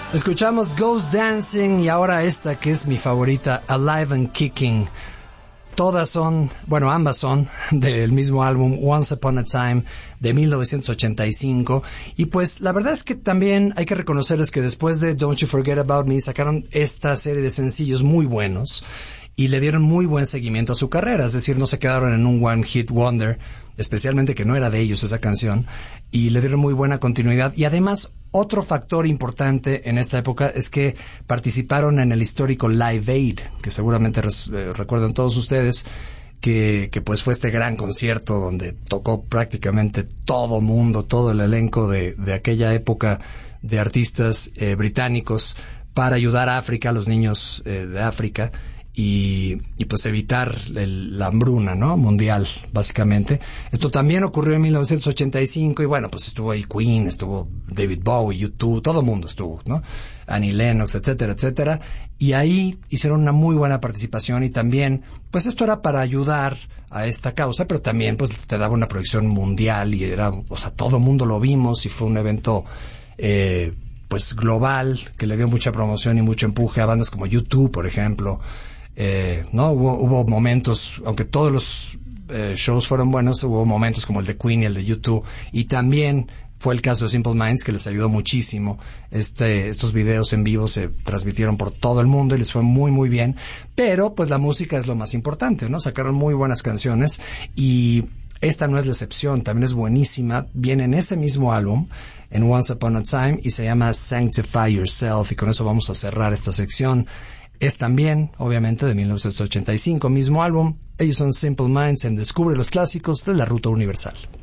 Escuchamos Ghost Dancing y ahora esta que es mi favorita, Alive and Kicking. Todas son, bueno, ambas son del mismo álbum Once Upon a Time de 1985. Y pues la verdad es que también hay que reconocerles que después de Don't You Forget About Me sacaron esta serie de sencillos muy buenos y le dieron muy buen seguimiento a su carrera, es decir, no se quedaron en un one hit wonder, especialmente que no era de ellos esa canción, y le dieron muy buena continuidad. Y además, otro factor importante en esta época es que participaron en el histórico Live Aid, que seguramente recuerdan todos ustedes, que pues fue este gran concierto donde tocó prácticamente todo mundo, todo el elenco de aquella época de artistas británicos para ayudar a África, a los niños de África, y pues evitar la hambruna, ¿no?, mundial, básicamente. Esto también ocurrió en 1985 y bueno, pues estuvo ahí Queen, estuvo David Bowie, U2, todo el mundo estuvo, ¿no?, Annie Lennox, etcétera, etcétera, y ahí hicieron una muy buena participación y también, pues esto era para ayudar a esta causa, pero también pues te daba una proyección mundial y era, o sea, todo el mundo lo vimos y fue un evento pues global que le dio mucha promoción y mucho empuje a bandas como U2, por ejemplo. No hubo momentos, aunque todos los shows fueron buenos, hubo momentos como el de Queen y el de U2, y también fue el caso de Simple Minds, que les ayudó muchísimo. Estos videos en vivo se transmitieron por todo el mundo y les fue muy muy bien, pero pues la música es lo más importante, ¿no? Sacaron muy buenas canciones y esta no es la excepción, también es buenísima, viene en ese mismo álbum, en Once Upon a Time, y se llama Sanctify Yourself, y con eso vamos a cerrar esta sección. Es también, obviamente, de 1985, mismo álbum. Ellos son Simple Minds en Descubre los Clásicos de la Ruta Universal.